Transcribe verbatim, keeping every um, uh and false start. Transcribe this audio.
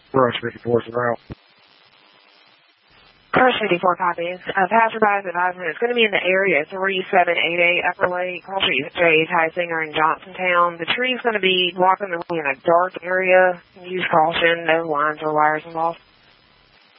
Crush fifty-four is route. Crush fifty-four copies. Uh, passerby's advisement is going to be in the area, thirty-seven eighty-eight Upper Lake. Call J A. Heisinger in Johnsontown. The tree's going to be blocking the road in a dark area. Use caution. No lines or wires involved.